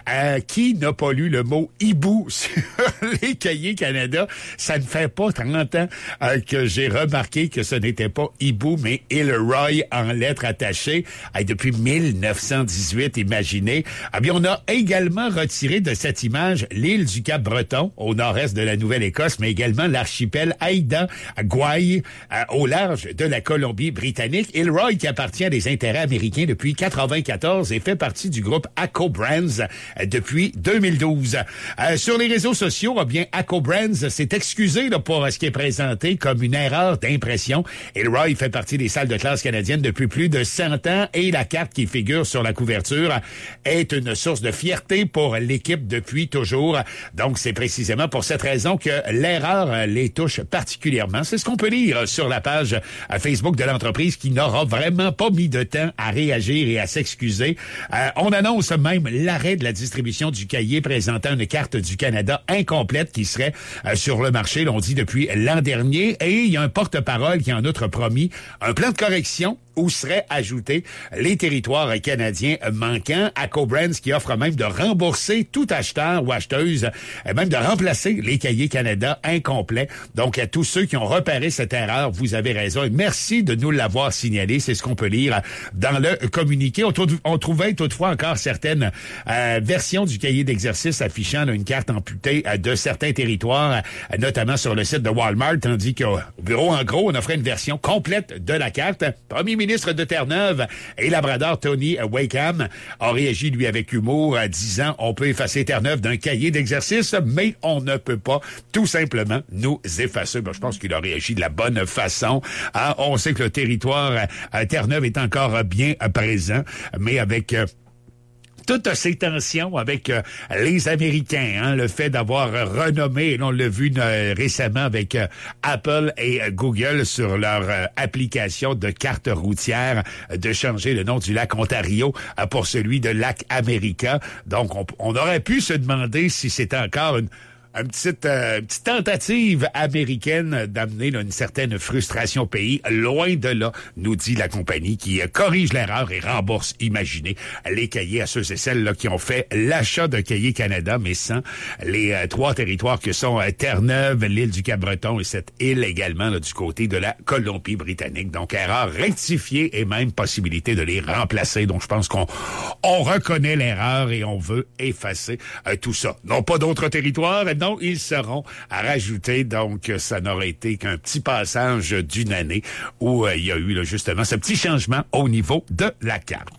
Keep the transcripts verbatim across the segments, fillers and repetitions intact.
Euh, qui n'a pas lu le mot hibou sur les cahiers Canada? Ça ne fait pas trente ans euh, que j'ai remarqué que ce n'était pas hibou, mais Ilroy en lettres attachées. Euh, depuis mille neuf cent dix-huit, imaginez. Eh bien, on a également retiré de cette image l'île du Cap-Breton, au nord-est de la Nouvelle-Écosse, mais également l'archipel Haida Gwaii, euh, au large de la Colombie-Britannique. Ilroy, qui appartient à des intérêts américains depuis quatre-vingt-quatorze et fait partie du groupe Aco Brands euh, depuis deux mille douze. Euh, sur les réseaux sociaux, eh bien, Aco Brands s'est excusé là, pour ce qui est présenté comme une erreur d'impression. Ilroy fait partie des salles de classe canadiennes depuis plus de cent ans et la carte qui figure sur la couverture est une source de fierté pour l'équipe depuis toujours. Donc, c'est précisément pour cette raison que l'erreur les touche particulièrement. C'est ce qu'on peut lire sur la page Facebook de l'entreprise qui n'aura vraiment pas mis de temps à réagir et à s'excuser. Euh, on annonce même l'arrêt de la distribution du cahier présentant une carte du Canada incomplète qui serait euh, sur le marché, l'on dit depuis l'an dernier. Et il y a un porte-parole qui en outre promis un plan de correction où seraient ajoutés les territoires canadiens manquants. Aco Brands qui offre même de rembourser tout acheteur ou acheteuse, et même de remplacer les cahiers Canada incomplets. Donc, à tous ceux qui ont repéré cette erreur, vous avez raison. Et merci de nous l'avoir signalé. C'est ce qu'on peut lire dans le communiqué. On, trou- on trouvait toutefois encore certaines euh, versions du cahier d'exercice affichant là, une carte amputée euh, de certains territoires, euh, notamment sur le site de Walmart, tandis qu'au bureau, en gros, on offrait une version complète de la carte. Premier ministre de Terre-Neuve et Labrador Tony Wakeham a réagi, lui, avec humour, disant « On peut effacer Terre-Neuve d'un cahier d'exercice, mais on ne peut pas tout simplement nous effacer. » Ben, je pense qu'il a réagi de la bonne façon. Ah, on sait que le territoire à Terre-Neuve est encore bien présent, mais avec... Euh, toutes ces tensions avec euh, les Américains, hein, le fait d'avoir renommé, et on l'a vu euh, récemment avec euh, Apple et euh, Google sur leur euh, application de carte routière, euh, de changer le nom du lac Ontario euh, pour celui de lac America. Donc, on, on aurait pu se demander si c'était encore une Une petite, euh, petite tentative américaine d'amener là, une certaine frustration au pays. Loin de là, nous dit la compagnie qui euh, corrige l'erreur et rembourse, imaginez, les cahiers à ceux et celles là, qui ont fait l'achat de cahiers Canada, mais sans les euh, trois territoires que sont euh, Terre-Neuve, l'île du Cap-Breton et cette île également là, du côté de la Colombie-Britannique. Donc, erreur rectifiée et même possibilité de les remplacer. Donc, je pense qu'on on reconnaît l'erreur et on veut effacer euh, tout ça. Non pas d'autres territoires, non, ils seront à rajouter. Donc, ça n'aurait été qu'un petit passage d'une année où euh, il y a eu là, justement ce petit changement au niveau de la carte.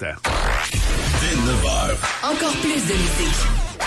Dès neuf heures. Encore plus de musique.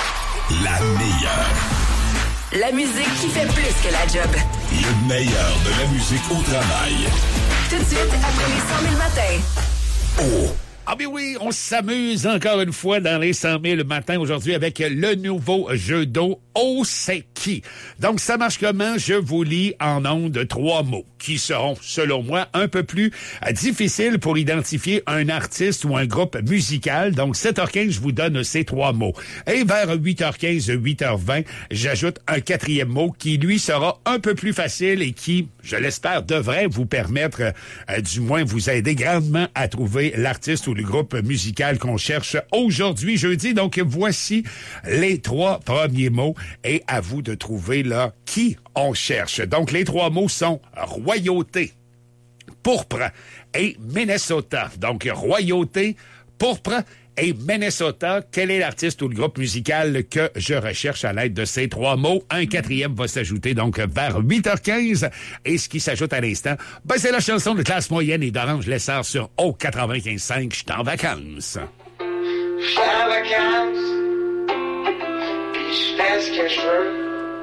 La meilleure. La musique qui fait plus que la job. Le meilleur de la musique au travail. Tout de suite, après les cent mille matins. Oh! Ah bien oui, on s'amuse encore une fois dans les cent mille matins aujourd'hui avec le nouveau jeu d'eau Oh c'est qui. Donc ça marche comment? Je vous lis en ondes trois mots qui seront, selon moi, un peu plus euh, difficiles pour identifier un artiste ou un groupe musical. Donc sept heures quinze, je vous donne ces trois mots. Et vers huit heures quinze, huit heures vingt, j'ajoute un quatrième mot qui, lui, sera un peu plus facile et qui, je l'espère, devrait vous permettre, euh, du moins vous aider grandement à trouver l'artiste ou le groupe musical qu'on cherche aujourd'hui, jeudi. Donc, voici les trois premiers mots et à vous de trouver là qui on cherche. Donc, les trois mots sont royauté, pourpre et Minnesota. Donc, royauté, pourpre et Minnesota. Quel est l'artiste ou le groupe musical que je recherche à l'aide de ces trois mots? Un quatrième va s'ajouter donc vers huit heures quinze. Et ce qui s'ajoute à l'instant, ben c'est la chanson de classe moyenne et d'Orange Lessard sur O quatre-vingt-quinze cinq. Je suis en vacances. Je suis en vacances, puis je fais ce que je veux.